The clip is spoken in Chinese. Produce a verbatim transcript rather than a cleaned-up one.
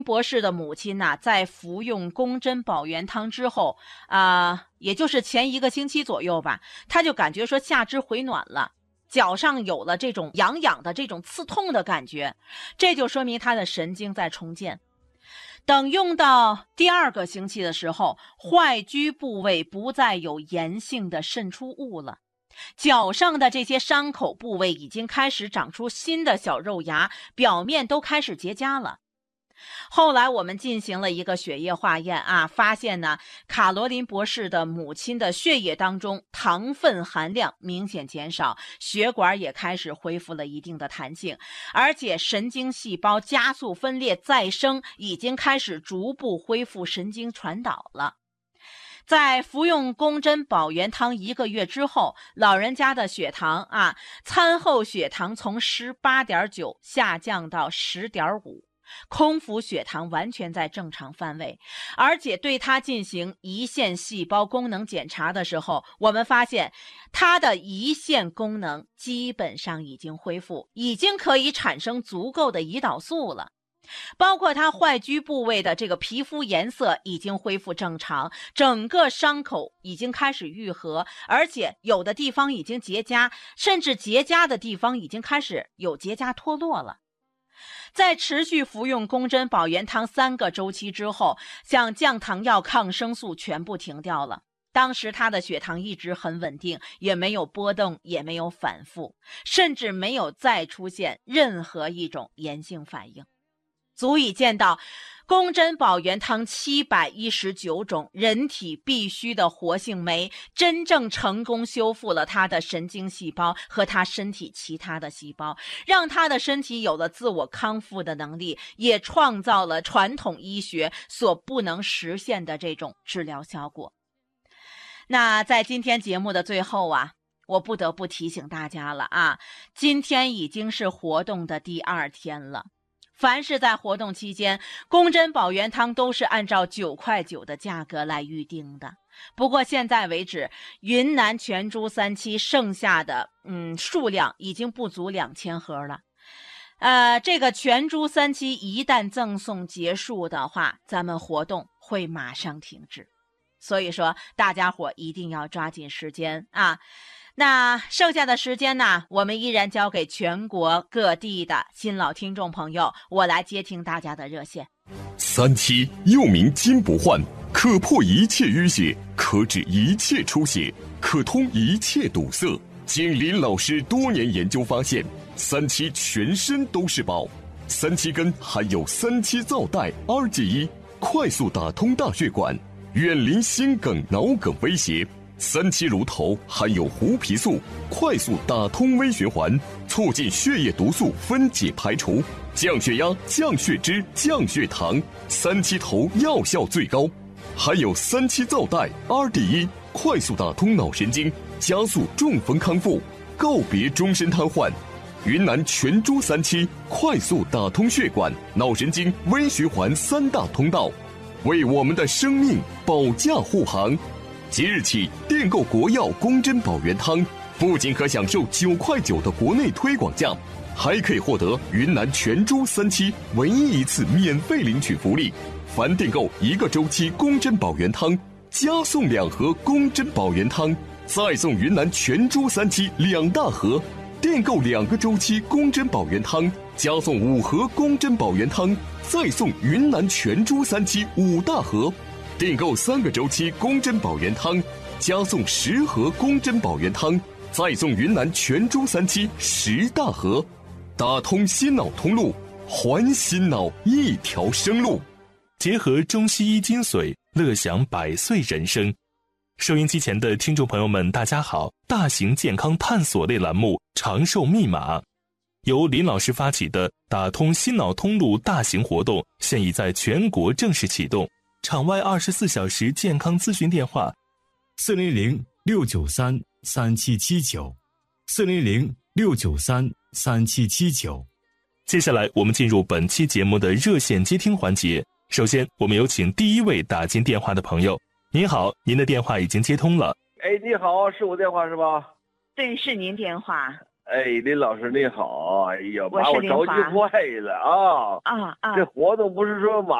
博士的母亲呢，在服用宫针保元汤之后啊、呃，也就是前一个星期左右吧，她就感觉说下肢回暖了，脚上有了这种痒痒的这种刺痛的感觉，这就说明她的神经在重建。等用到第二个星期的时候，坏疽部位不再有炎性的渗出物了，脚上的这些伤口部位已经开始长出新的小肉芽，表面都开始结痂了。后来我们进行了一个血液化验啊，发现呢，卡罗琳博士的母亲的血液当中糖分含量明显减少，血管也开始恢复了一定的弹性，而且神经细胞加速分裂再生，已经开始逐步恢复神经传导了。在服用宫针保元汤一个月之后，老人家的血糖啊，餐后血糖从 十八点九 下降到 十点五，空腹血糖完全在正常范围，而且对他进行胰腺细胞功能检查的时候，我们发现他的胰腺功能基本上已经恢复，已经可以产生足够的胰岛素了。包括他坏疽部位的这个皮肤颜色已经恢复正常，整个伤口已经开始愈合，而且有的地方已经结痂，甚至结痂的地方已经开始有结痂脱落了。在持续服用宫针保元汤三个周期之后，像降糖药、抗生素全部停掉了。当时他的血糖一直很稳定，也没有波动，也没有反复，甚至没有再出现任何一种炎性反应，足以见到宫针保元汤七百一十九种人体必需的活性酶真正成功修复了他的神经细胞和他身体其他的细胞，让他的身体有了自我康复的能力，也创造了传统医学所不能实现的这种治疗效果。那在今天节目的最后啊，我不得不提醒大家了啊，今天已经是活动的第二天了。凡是在活动期间，宫针保元汤都是按照九块九的价格来预定的。不过现在为止，云南全株三七剩下的嗯数量已经不足两千盒了。呃，这个全株三七一旦赠送结束的话，咱们活动会马上停止。所以说，大家伙一定要抓紧时间啊！那剩下的时间呢，我们依然交给全国各地的新老听众朋友，我来接听大家的热线。 三七又名金不换，可破一切淤血，可止一切出血，可通一切堵塞。经林老师多年研究发现，三七全身都是宝。三七根含有三七皂带二剂一，快速打通大血管，远离心梗、脑梗威胁。三七芦头含有胡皮素，快速打通微循环，促进血液毒素分解排除，降血压、降血脂、降血糖。三七头药效最高，含有三七皂带二 D 一，快速打通脑神经，加速中风康复，告别终身瘫痪。云南全株三七，快速打通血管、脑神经、微循环三大通道，为我们的生命保驾护航。即日起订购国药宫针保元汤，不仅可享受九块九的国内推广价，还可以获得云南全株三七唯一一次免费领取福利。凡订购一个周期宫针保元汤，加送两盒宫针保元汤，再送云南全株三七两大盒。订购两个周期宫针保元汤，加送五盒宫针保元汤，再送云南全株三七五大盒。订购三个周期宫针保元汤，加送十盒宫针保元汤，再送云南全株三七十大盒。打通心脑通路，还心脑一条生路。 结合中西医精髓，乐享百岁人生。收音机前的听众朋友们，大家好！大型健康探索类栏目《长寿密码》，由林老师发起的打通心脑通路大型活动，现已在全国正式启动。场外二十四小时健康咨询电话： 四零零六九三三七七九，四零零六九三三七七九。 接下来，我们进入本期节目的热线接听环节。首先，我们有请第一位打进电话的朋友。您好，您的电话已经接通了。 哎，你好，是我电话是吧？ 对，是您电话。 哎，林老师你好，哎呀， 我把我着急是林华坏了啊！ 啊啊这活动不是说马